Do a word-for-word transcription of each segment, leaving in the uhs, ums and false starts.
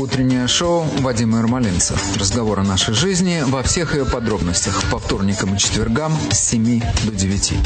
Утреннее шоу Вадима Ермолинца. Разговор о нашей жизни во всех ее подробностях. По вторникам и четвергам с семи до девяти.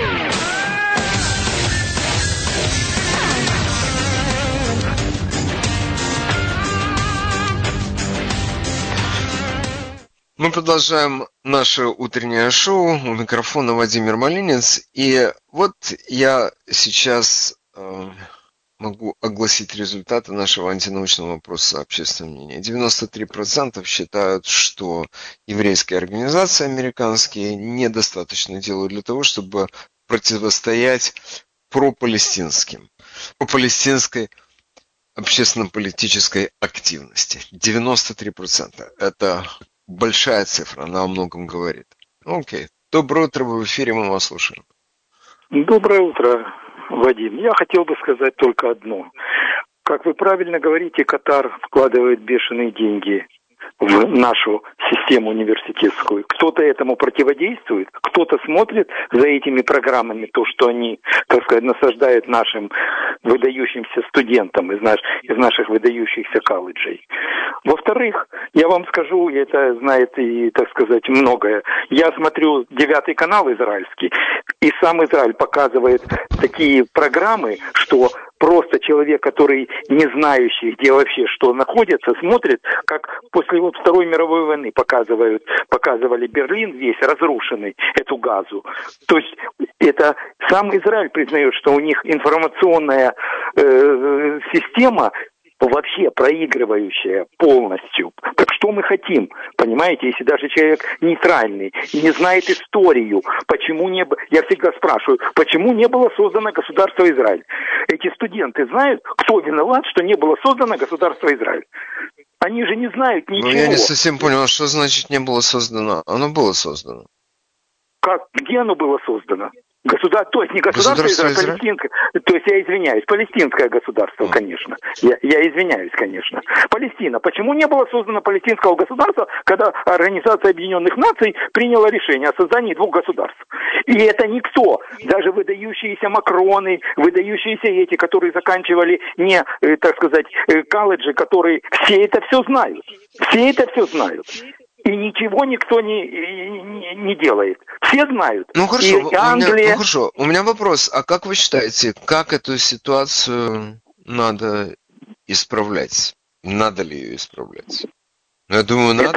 Мы продолжаем наше утреннее шоу. У микрофона Вадим Ермолинец. И вот я сейчас э, могу огласить результаты нашего антинаучного опроса общественного мнения. девяносто три процента считают, что еврейские организации американские недостаточно делают для того, чтобы противостоять пропалестинским, пропалестинской общественно-политической активности. девяносто три процента. Это большая цифра, она о многом говорит. Окей. Доброе утро, вы в эфире, мы вас слушаем. Доброе утро, Вадим. Я хотел бы сказать только одно. Как вы правильно говорите, Катар вкладывает бешеные деньги в нашу систему университетскую. Кто-то этому противодействует, кто-то смотрит за этими программами, то, что они, так сказать, насаждают нашим выдающимся студентам из, наш, из наших выдающихся колледжей. Во-вторых, я вам скажу, и это знает и, так сказать, многое. Я смотрю девятый канал израильский, и сам Израиль показывает такие программы, что просто человек, который не знающий, где вообще что находится, смотрит, как после вот Второй мировой войны показывают, показывали Берлин весь разрушенный, эту Газу. То есть это сам Израиль признает, что у них информационная э, система вообще проигрывающая полностью. Так что мы хотим? Понимаете, если даже человек нейтральный, не знает историю, почему не было... Я всегда спрашиваю, почему не было создано государство Израиль? Эти студенты знают, кто виноват, что не было создано государство Израиль? Они же не знают ничего. Ну, я не совсем понял, что значит не было создано. Оно было создано. Как? Где оно было создано? Государ... То есть не государство, государство Израиль, Израиль? Палестинское. То есть я извиняюсь, палестинское государство, mm. конечно. Я, я извиняюсь, конечно. Палестина. Почему не было создано палестинского государства, когда Организация Объединенных Наций приняла решение о создании двух государств? И это никто, даже выдающиеся Макроны, выдающиеся эти, которые заканчивали не, так сказать, колледжи, которые все это все знают. Все это все знают. И ничего никто не, не, не делает. Все знают. Ну хорошо, и Англия... у меня, ну хорошо, у меня вопрос. А как вы считаете, как эту ситуацию надо исправлять? Надо ли ее исправлять? Я думаю, надо.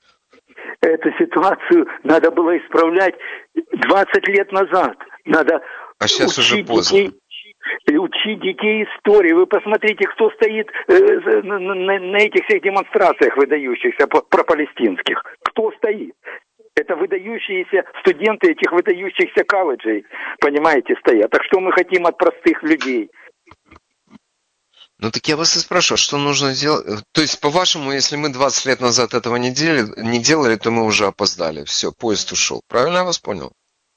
Эту, эту ситуацию надо было исправлять двадцать лет назад. Надо а сейчас уже поздно. Детей, учить детей истории. Вы посмотрите, кто стоит э, на, на, на этих всех демонстрациях выдающихся пропалестинских. Кто стоит? Это выдающиеся студенты этих выдающихся колледжей, понимаете, стоят. Так что мы хотим от простых людей? Ну так я вас и спрашиваю, что нужно делать? То есть, по-вашему, если мы двадцать лет назад этого не делали, не делали, то мы уже опоздали. Все, поезд ушел. Правильно я вас понял?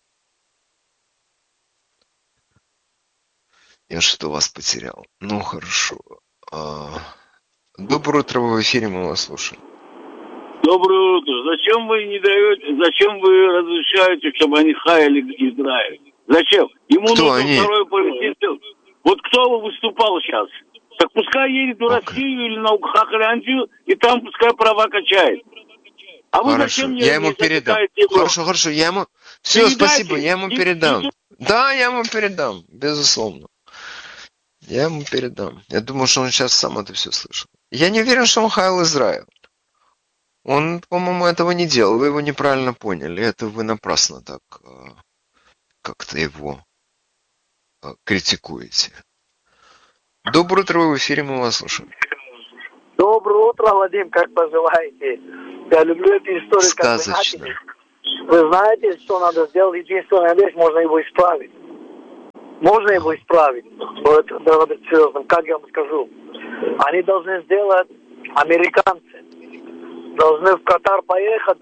Я что-то вас потерял. Ну, хорошо. А... Доброе утро, вы в эфире, мы вас слушаем. Доброе утро. Зачем вы не даете, зачем вы разрешаете, чтобы они хаяли Израиль? Зачем? Ему кто нужно они? Второе правительство. Вот кто выступал сейчас? Так пускай едет в okay. Россию или на Хохландию, и там пускай права качает. А вы хорошо, зачем я ему передам. Его? Хорошо, хорошо, я ему... Все, Передайте. Спасибо, я ему передам. И... Да, я ему передам, безусловно. Я ему передам. Я думаю, что он сейчас сам это все слышал. Я не уверен, что он хаял Израиль. Он, по-моему, этого не делал. Вы его неправильно поняли. Это вы напрасно так как-то его критикуете. Доброе утро, вы в эфире, мы вас слушаем. Доброе утро, Вадим, как пожелаете. Я люблю эту историю. Сказочно. Вы знаете, что надо сделать? Единственная вещь, можно его исправить. Можно его исправить. Вот, серьезно, как я вам скажу. Они должны сделать, американцы, должны в Катар поехать.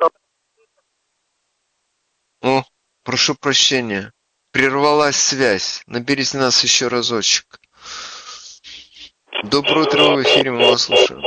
О, прошу прощения. Прервалась связь. Наберите нас еще разочек. Доброе утро, в эфире, мы вас слушаем.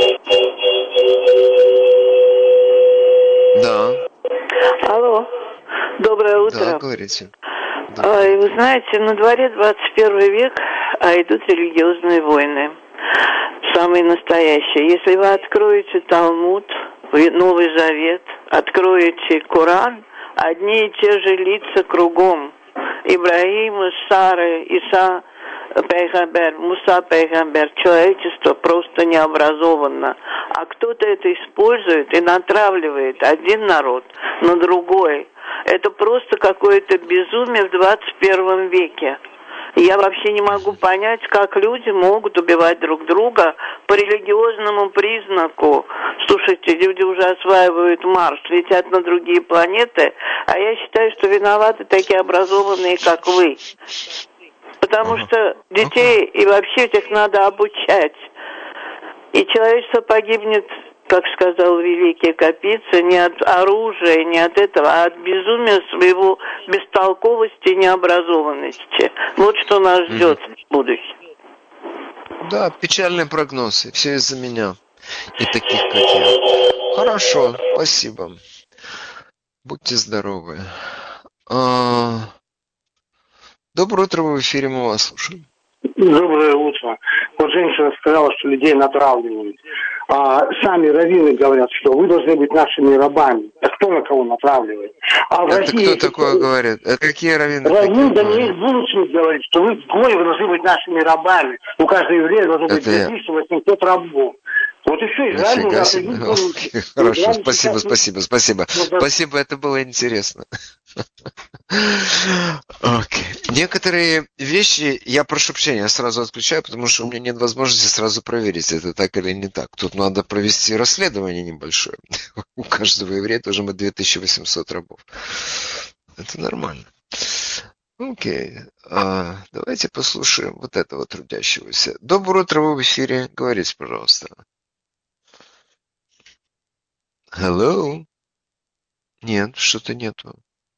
Да. Алло. Доброе утро. Да, говорите. А, и вы знаете, на дворе двадцать первый век, а идут религиозные войны. самый настоящий. Если вы откроете Талмуд, Новый Завет, откроете Коран, одни и те же лица кругом. Ибрагим, Сара, Иса, Пейгамбер, Муса, Пейгамбер. Человечество просто не образовано. А кто-то это использует и натравливает один народ на другой. Это просто какое-то безумие в двадцать первом веке. Я вообще не могу понять, как люди могут убивать друг друга по религиозному признаку. Слушайте, люди уже осваивают Марс, летят на другие планеты, а я считаю, что виноваты такие образованные, как вы. Потому uh-huh. что детей uh-huh. и вообще этих надо обучать. И человечество погибнет, как сказал великий Капица, не от оружия, не от этого, а от безумия своего бестолковости и необразованности. Вот что нас ждет mm-hmm. в будущем. Да, печальные прогнозы. Все из-за меня. И таких, как я. Хорошо, спасибо. Будьте здоровы. А... Доброе утро, вы в эфире, мы вас слушаем. Доброе утро. Вот женщина сказала, что людей натравливают. А сами раввины говорят, что вы должны быть нашими рабами. А кто на кого натравливает? А в это России, кто такое это... говорит? Это какие раввины? Раввин Даниил Булычин говорит, что вы гои, вы должны быть нашими рабами. У каждого еврея должно быть две тысячи восемьсот рабов. Вот и все, Израиль. Хорошо, спасибо, спасибо, спасибо. Спасибо, это было интересно. Okay. Некоторые вещи, я прошу прощения, я сразу отключаю, потому что у меня нет возможности сразу проверить, это так или не так. Тут надо провести расследование небольшое. У каждого еврея должно быть две тысячи восемьсот рабов. Это нормально. Окей. Okay. А, давайте послушаем вот этого трудящегося. Доброе утро, вы в эфире. Говорите, пожалуйста. Hello? Нет, что-то нету.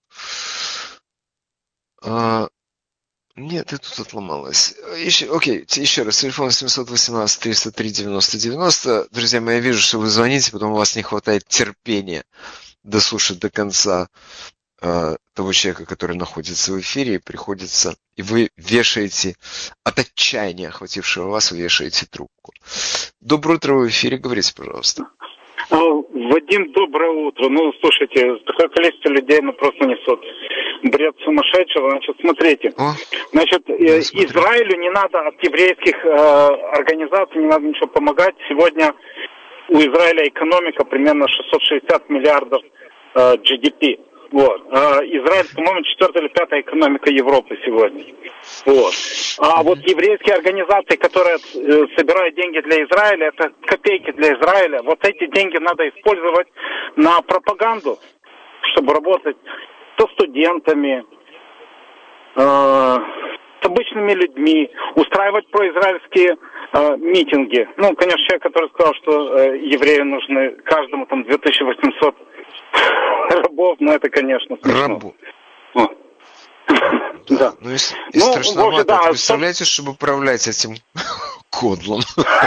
А, нет, и тут отломалось. Еще, окей, еще раз. Телефон семьсот восемнадцать триста три девяносто девяносто. Друзья мои, я вижу, что вы звоните, потом у вас не хватает терпения дослушать до конца а, того человека, который находится в эфире, и приходится, и вы вешаете, от отчаяния охватившего вас, вы вешаете трубку. Доброе утро, вы в эфире, говорите, пожалуйста. Вадим, доброе утро. Ну, слушайте, такое количество людей, ну, просто несут бред сумасшедшего. Значит, смотрите. О, Значит, э, Израилю не надо от еврейских э, организаций, не надо ничего помогать. Сегодня у Израиля экономика примерно шестьсот шестьдесят миллиардов э, джи ди пи. Вот. А Израиль, по-моему, четвертая или пятая экономика Европы сегодня. Вот. А вот еврейские организации, которые э, собирают деньги для Израиля, это копейки для Израиля. Вот эти деньги надо использовать на пропаганду, чтобы работать со студентами, э, с обычными людьми, устраивать произраильские э, митинги. Ну, конечно, человек, который сказал, что э, еврею нужны каждому там две тысячи восемьсот рабов, но это, конечно, смешно. Рабу. О. Да. Да. Ну и, и ну, страшновато. Боже, да, представляете, чтобы управлять этим кодлом?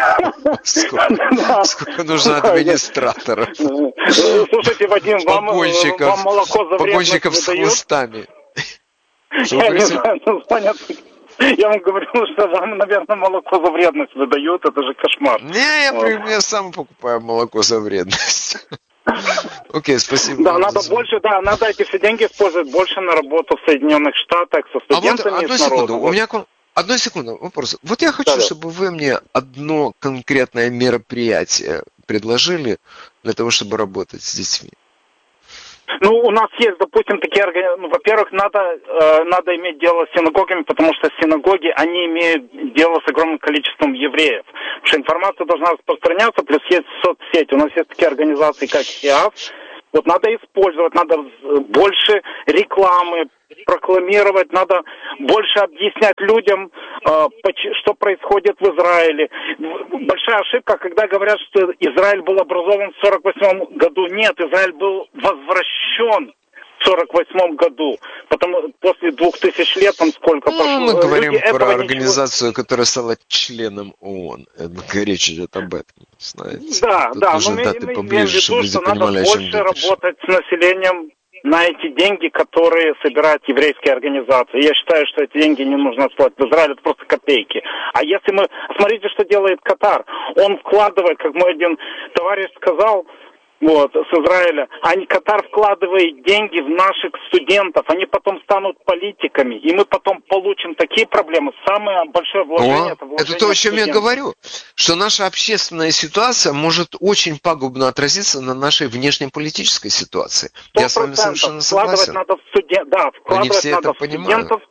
Сколько нужно администраторов? Слушайте, Вадим, вам молоко за вредность погонщиков с хвостами. Я не знаю, ну, понятно. Я вам говорю, что вам, наверное, молоко за вредность выдают, это же кошмар. Не, я сам покупаю молоко за вредность. Окей, okay, спасибо. Да, надо за... больше, да, надо эти все деньги использовать больше на работу в Соединенных Штатах со студентами. А вот одну секунду, у меня одну секунду вопрос. Вот я хочу, да, чтобы вы мне одно конкретное мероприятие предложили для того, чтобы работать с детьми. Ну, у нас есть, допустим, такие организации. Ну, во-первых, надо, э, надо иметь дело с синагогами, потому что синагоги, они имеют дело с огромным количеством евреев. Потому что информация должна распространяться, плюс есть соцсети. У нас есть такие организации, как ХИАФ. Вот надо использовать, надо больше рекламы прокламировать, надо больше объяснять людям, что происходит в Израиле. Большая ошибка, когда говорят, что Израиль был образован в сорок восьмом году. Нет, Израиль был возвращен в сорок восьмом году. Потом после двух тысяч лет, там сколько ну, прошло. Мы говорим Люди про организацию, ничего... которая стала членом ООН. Речь идет об этом, знаете. Да, Тут да, нужно но даты мы поближе, имеем в виду, что надо понимали, больше работать с населением на эти деньги, которые собирают еврейские организации. Я считаю, что эти деньги не нужно отсылать в Израиль, это просто копейки. А если мы... Смотрите, что делает Катар. Он вкладывает, как мой один товарищ сказал, вот, с Израиля, они, Катар вкладывает деньги в наших студентов, они потом станут политиками, и мы потом получим такие проблемы. Самое большое вложение... О, это вложение это то, о чем студентов. я говорю, что наша общественная ситуация может очень пагубно отразиться на нашей внешнеполитической ситуации. Я с вами совершенно согласен. Надо в студен... Да, Они вкладывать все надо это в понимают. студентов.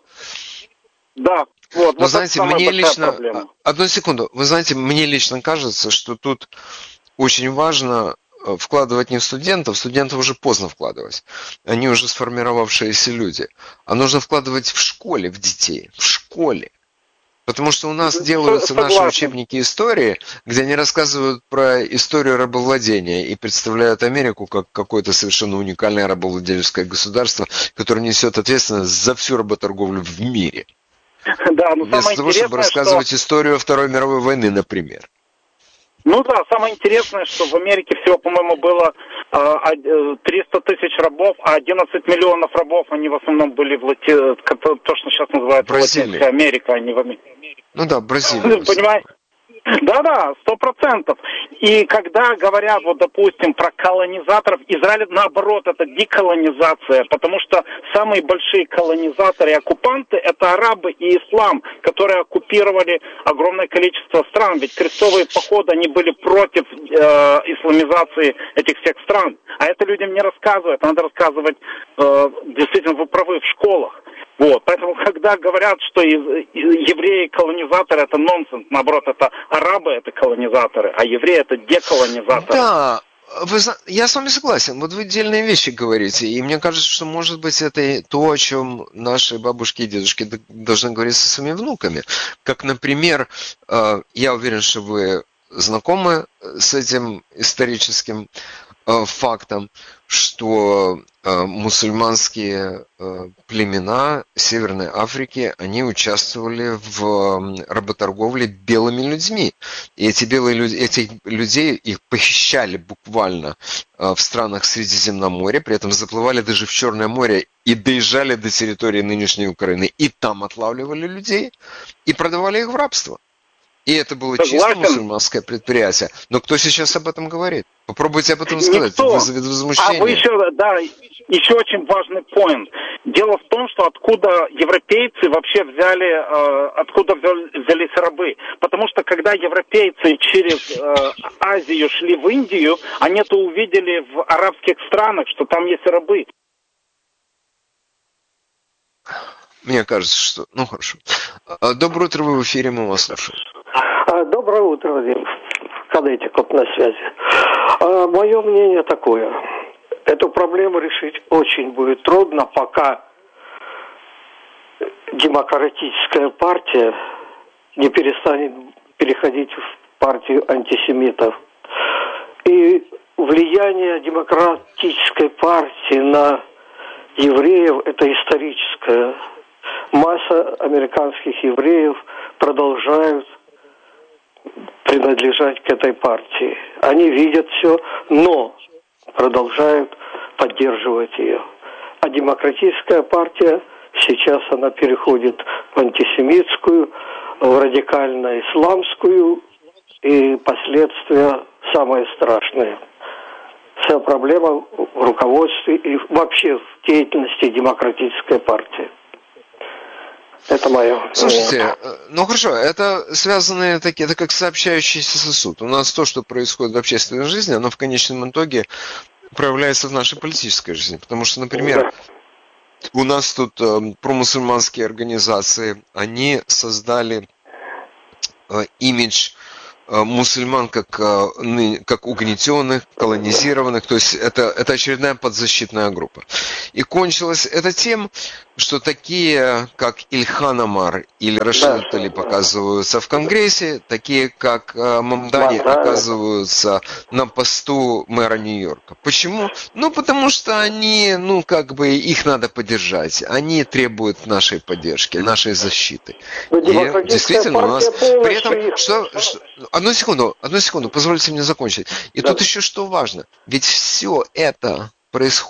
Да, вот. Но вот знаете, мне лично... Проблема. Одну секунду. Вы знаете, мне лично кажется, что тут очень важно вкладывать не в студентов, студентов уже поздно вкладывать. Они уже сформировавшиеся люди. А нужно вкладывать в школе, в детей. В школе. Потому что у нас делаются наши учебники истории, где они рассказывают про историю рабовладения и представляют Америку как какое-то совершенно уникальное рабовладельческое государство, которое несет ответственность за всю работорговлю в мире. Да, но вместо того, чтобы рассказывать что... историю Второй мировой войны, например. Ну да, самое интересное, что в Америке всего, по-моему, было э, триста тысяч рабов, а одиннадцать миллионов рабов, они в основном были в Лати... то, что сейчас называется Латинская Америка, а не в Америке. Ну да, Бразилия. Понимаете? Да-да, сто процентов. И когда говорят, вот, допустим, про колонизаторов, Израиль, наоборот, это деколонизация, потому что самые большие колонизаторы и оккупанты – это арабы и ислам, которые оккупировали огромное количество стран. Ведь крестовые походы, они были против э, исламизации этих всех стран. А это людям не рассказывают, надо рассказывать, э, действительно, вы правы, в школах. Вот, поэтому, когда говорят, что евреи-колонизаторы – это нонсенс, наоборот, это арабы – это колонизаторы, а евреи – это деколонизаторы. Да, вы, я с вами согласен. Вот вы отдельные вещи говорите, и мне кажется, что, может быть, это то, о чем наши бабушки и дедушки должны говорить со своими внуками. Как, например, я уверен, что вы знакомы с этим историческим фактом, что э, мусульманские э, племена Северной Африки, они участвовали в э, работорговле белыми людьми. И эти белые люди, этих людей, их похищали буквально э, в странах Средиземноморья, при этом заплывали даже в Черное море и доезжали до территории нынешней Украины, и там отлавливали людей и продавали их в рабство. И это было Согласен. Чисто мусульманское предприятие. Но кто сейчас об этом говорит? Попробуйте об этом сказать. Никто. Вызовет возмущение. А вы еще, да, еще очень важный поинт. Дело в том, что откуда европейцы вообще взяли, э, откуда взялись рабы. Потому что когда европейцы через э, Азию шли в Индию, они это увидели в арабских странах, что там есть рабы. Мне кажется, что... Ну, хорошо. Доброе утро, вы в эфире, мы вас слушаем. Доброе утро, Вадим. Кадетиков на связи. Мое мнение такое. Эту проблему решить очень будет трудно, пока демократическая партия не перестанет переходить в партию антисемитов. И влияние демократической партии на евреев – это историческое. Масса американских евреев продолжают принадлежать к этой партии. Они видят все, но продолжают поддерживать ее. А демократическая партия сейчас она переходит в антисемитскую, в радикально-исламскую, и последствия самые страшные. Вся проблема в руководстве и вообще в деятельности демократической партии. Это мое. Слушайте, ну хорошо, это связанные такие, это как сообщающийся сосуд. У нас то, что происходит в общественной жизни, оно в конечном итоге проявляется в нашей политической жизни. Потому что, например, у нас тут э, промусульманские организации, они создали э, имидж э, мусульман как, э, как угнетенных, колонизированных. То есть это, это очередная подзащитная группа. И кончилось это тем, что такие, как Ильхан Омар или Рашид Талиб оказываются в Конгрессе, такие, как э, Мамдани оказываются на посту мэра Нью-Йорка. Почему? Ну, потому что они, ну, как бы, их надо поддержать. Они требуют нашей поддержки, нашей защиты. И действительно у нас... При этом, что, что... Одну секунду, одну секунду, позвольте мне закончить. И да. Тут еще что важно. Ведь все это происходит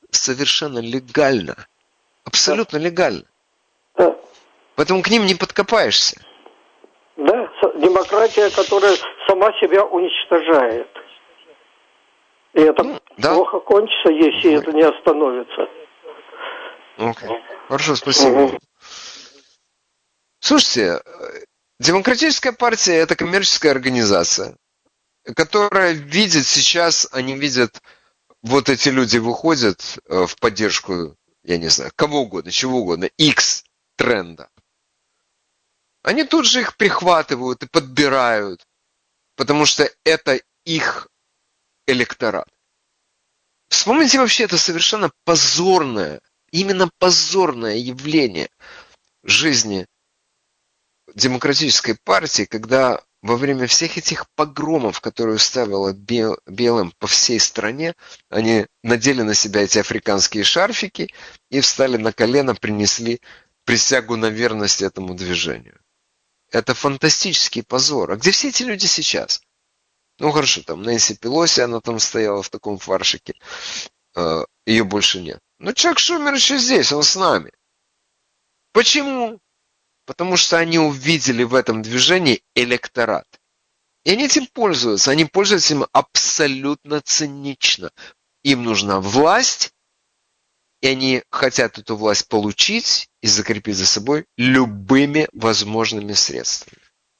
совершенно легально. Абсолютно легально. Поэтому к ним не подкопаешься. Да, демократия, которая сама себя уничтожает. И это ну, да. плохо кончится, если Ой. это не остановится. Окей. Okay. Хорошо, спасибо. Угу. Слушайте, Демократическая партия – это коммерческая организация, которая видит сейчас, они видят, вот эти люди выходят в поддержку, я не знаю, кого угодно, чего угодно, X тренда. Они тут же их прихватывают и подбирают, потому что это их электорат. Вспомните вообще, это совершенно позорное, именно позорное явление жизни Демократической партии, когда во время всех этих погромов, которые устраивала бел, белым по всей стране, они надели на себя эти африканские шарфики и встали на колено, принесли присягу на верность этому движению. Это фантастический позор. А где все эти люди сейчас? Ну хорошо, там Нэнси Пелоси, она там стояла в таком фаршике. Ее больше нет. Но Чак Шумер еще здесь, он с нами. Почему? Потому что они увидели в этом движении электорат. И они этим пользуются. Они пользуются им абсолютно цинично. Им нужна власть, и они хотят эту власть получить и закрепить за собой любыми возможными средствами.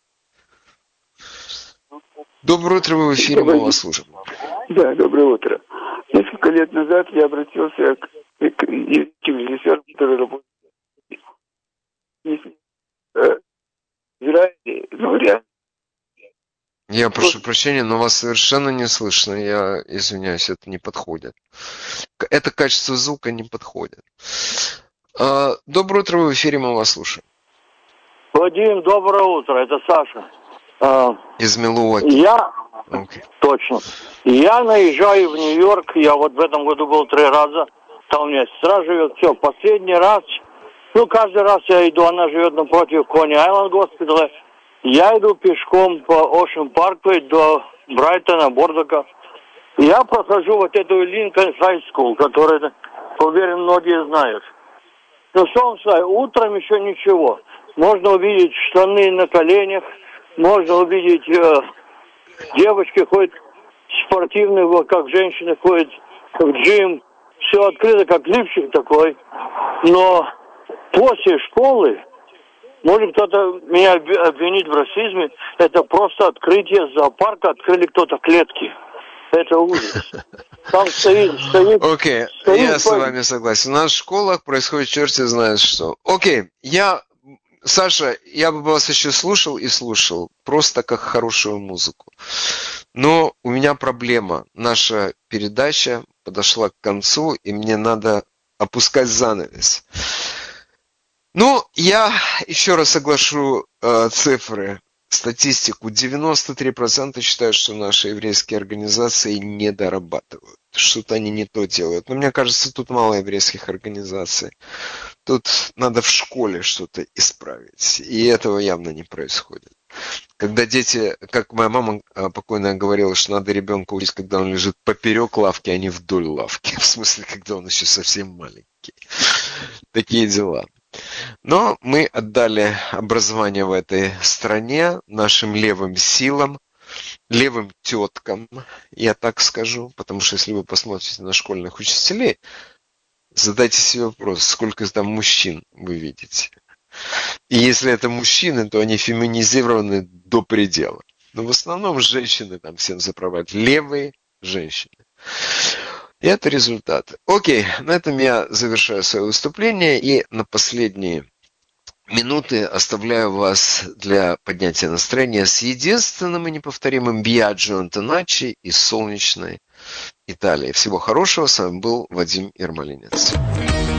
Доброе утро, вы в эфире, мы вас слушаем. Да, доброе утро. Несколько лет назад я обратился к режиссеру, который работает в Израиле. Ну, реально. Я прошу прощения, но вас совершенно не слышно. Я извиняюсь, это не подходит. Это качество звука не подходит. Доброе утро, вы в эфире, мы вас слушаем. Вадим, доброе утро, это Саша. Из Милуоки. Я, okay. точно. Я наезжаю в Нью-Йорк, я вот в этом году был три раза, там у меня сестра живет, все, последний раз, ну, каждый раз я иду, она живет напротив Кони-Айленд госпиталя, я иду пешком по Ocean Parkway до Брайтона, Бордока, я прохожу вот эту Линкольн Хай Скул, которую, уверен, многие знают. Но солнце, утром еще ничего, можно увидеть штаны на коленях, можно увидеть, э, девочки ходят спортивные, как женщины ходят в джим, все открыто, как лифчик такой. Но после школы, может кто-то меня обвинит в расизме, это просто открытие зоопарка, открыли кто-то клетки. Это ужас. Там стоит, стоит... Окей, okay. стоит я по... с вами согласен. У нас в школах происходит черти знает что. Окей, okay. я... Саша, я бы вас еще слушал и слушал, просто как хорошую музыку. Но у меня проблема. Наша передача подошла к концу, и мне надо опускать занавес. Ну, я еще раз оглашу э, цифры, статистику. девяносто три процента считают, что наши еврейские организации не дорабатывают. Что-то они не то делают. Но мне кажется, тут мало еврейских организаций. Тут надо в школе что-то исправить. И этого явно не происходит. Когда дети, как моя мама покойная говорила, что надо ребенка учить, когда он лежит поперек лавки, а не вдоль лавки. В смысле, когда он еще совсем маленький. Такие дела. Но мы отдали образование в этой стране нашим левым силам, левым теткам, я так скажу. Потому что если вы посмотрите на школьных учителей, задайте себе вопрос, сколько там мужчин вы видите. И если это мужчины, то они феминизированы до предела. Но в основном женщины там всем заправляют. Левые женщины. И это результаты. Окей, на этом я завершаю свое выступление. И на последние минуты оставляю вас для поднятия настроения с единственным и неповторимым Биаджио Антоначчи из солнечной Италии. Всего хорошего. С вами был Вадим Ермолинец.